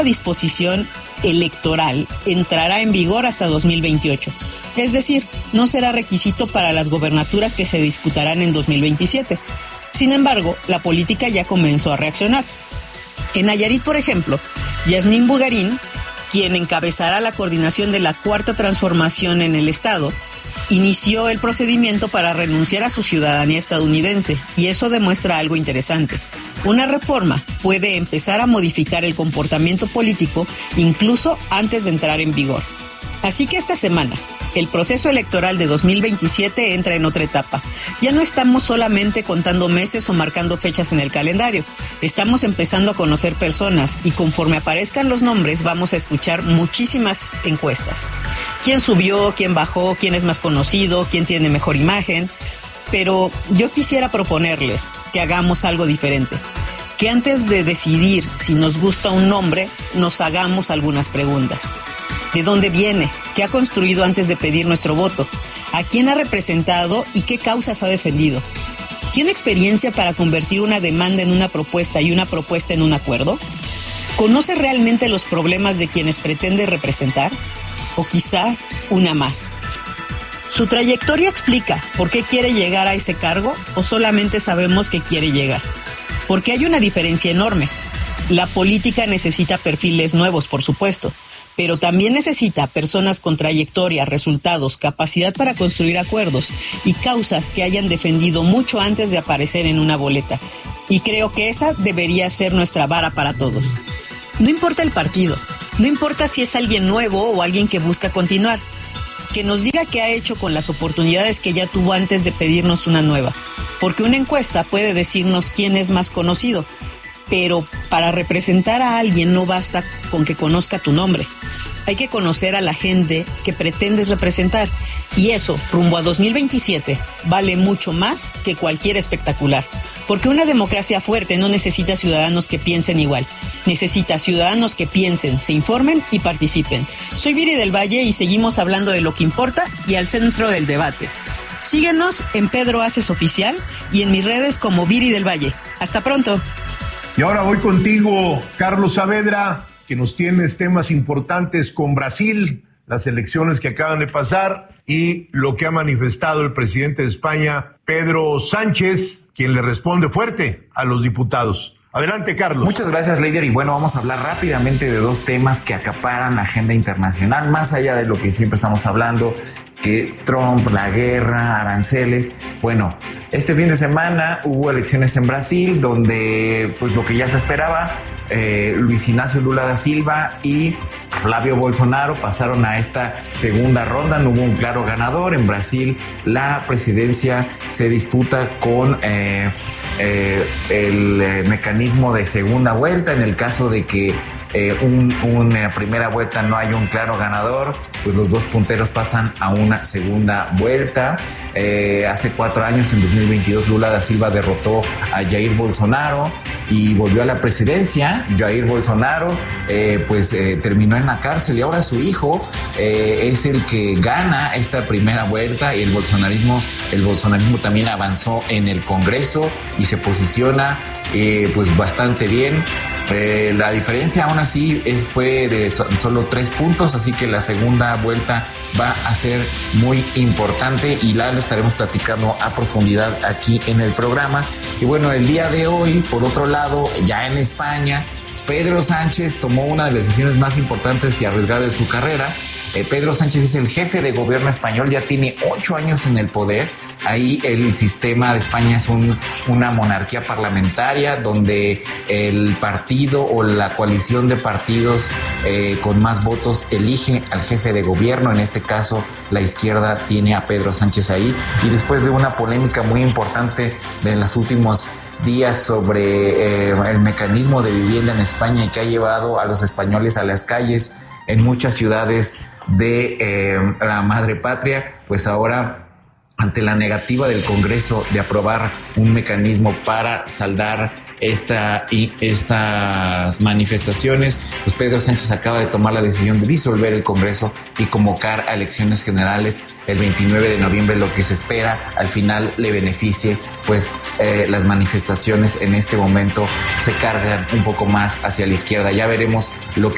disposición electoral entrará en vigor hasta 2028. Es decir, no será requisito para las gobernaturas que se disputarán en 2027. Sin embargo, la política ya comenzó a reaccionar. En Nayarit, por ejemplo, Yasmín Bugarín, quien encabezará la coordinación de la Cuarta Transformación en el Estado, inició el procedimiento para renunciar a su ciudadanía estadounidense, y eso demuestra algo interesante. Una reforma puede empezar a modificar el comportamiento político incluso antes de entrar en vigor. Así que esta semana, el proceso electoral de 2027 entra en otra etapa. Ya no estamos solamente contando meses o marcando fechas en el calendario. Estamos empezando a conocer personas y conforme aparezcan los nombres vamos a escuchar muchísimas encuestas. ¿Quién subió? ¿Quién bajó? ¿Quién es más conocido? ¿Quién tiene mejor imagen? Pero yo quisiera proponerles que hagamos algo diferente. Que antes de decidir si nos gusta un nombre, nos hagamos algunas preguntas. ¿De dónde viene? ¿Qué ha construido antes de pedir nuestro voto? ¿A quién ha representado y qué causas ha defendido? ¿Tiene experiencia para convertir una demanda en una propuesta y una propuesta en un acuerdo? ¿Conoce realmente los problemas de quienes pretende representar? ¿O quizá una más? ¿Su trayectoria explica por qué quiere llegar a ese cargo o solamente sabemos que quiere llegar? Porque hay una diferencia enorme. La política necesita perfiles nuevos, por supuesto, pero también necesita personas con trayectoria, resultados, capacidad para construir acuerdos y causas que hayan defendido mucho antes de aparecer en una boleta. Y creo que esa debería ser nuestra vara para todos. No importa el partido, no importa si es alguien nuevo o alguien que busca continuar. Que nos diga qué ha hecho con las oportunidades que ya tuvo antes de pedirnos una nueva. Porque una encuesta puede decirnos quién es más conocido. Pero para representar a alguien no basta con que conozca tu nombre. Hay que conocer a la gente que pretendes representar. Y eso, rumbo a 2027, vale mucho más que cualquier espectacular. Porque una democracia fuerte no necesita ciudadanos que piensen igual. Necesita ciudadanos que piensen, se informen y participen. Soy Viri del Valle y seguimos hablando de lo que importa y al centro del debate. Síguenos en Pedro Aces Oficial y en mis redes como Viri del Valle. Hasta pronto. Y ahora voy contigo, Carlos Saavedra, que nos tienes temas importantes con Brasil, las elecciones que acaban de pasar y lo que ha manifestado el presidente de España, Pedro Sánchez, quien le responde fuerte a los diputados. Adelante, Carlos. Muchas gracias, líder. Y bueno, vamos a hablar rápidamente de dos temas que acaparan la agenda internacional, más allá de lo que siempre estamos hablando, que Trump, la guerra, aranceles. Bueno, este fin de semana hubo elecciones en Brasil, donde pues lo que ya se esperaba, Luis Inácio Lula da Silva y Flávio Bolsonaro pasaron a esta segunda ronda. No hubo un claro ganador. En Brasil la presidencia se disputa con el mecanismo de segunda vuelta. En el caso de que una primera vuelta no hay un claro ganador, pues los dos punteros pasan a una segunda vuelta. Hace 4 años, en 2022, Lula da Silva derrotó a Jair Bolsonaro y volvió a la presidencia. Jair Bolsonaro terminó en la cárcel y ahora su hijo es el que gana esta primera vuelta, y el bolsonarismo también avanzó en el Congreso y se posiciona bastante bien. La diferencia aún así fue de solo 3 puntos, así que la segunda vuelta va a ser muy importante y lo estaremos platicando a profundidad aquí en el programa. Y bueno, el día de hoy, por otro lado, ya en España, Pedro Sánchez tomó una de las decisiones más importantes y arriesgadas de su carrera. Pedro Sánchez es el jefe de gobierno español, ya tiene 8 años en el poder. Ahí el sistema de España es una monarquía parlamentaria donde el partido o la coalición de partidos con más votos elige al jefe de gobierno. En este caso, la izquierda tiene a Pedro Sánchez ahí. Y después de una polémica muy importante de los últimos días sobre el mecanismo de vivienda en España y que ha llevado a los españoles a las calles en muchas ciudades de la madre patria, pues ahora, ante la negativa del Congreso de aprobar un mecanismo para saldar estas manifestaciones, pues Pedro Sánchez acaba de tomar la decisión de disolver el Congreso y convocar a elecciones generales el 29 de noviembre, lo que se espera al final le beneficie, pues las manifestaciones en este momento se cargan un poco más hacia la izquierda. Ya veremos lo que